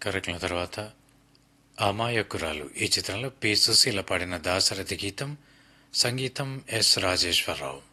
కార్యక్రమం తర్వాత అమాయకురాలు ఈ చిత్రంలో పి సుశీల పాడిన దాశరథి గీతం, సంగీతం ఎస్ రాజేశ్వరరావు.